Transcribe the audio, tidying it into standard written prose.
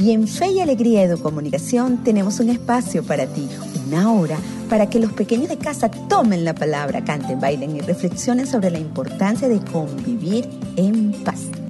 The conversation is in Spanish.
Y en Fe y Alegría Educomunicación tenemos un espacio para ti, una hora para que los pequeños de casa tomen la palabra, canten, bailen y reflexionen sobre la importancia de convivir en paz.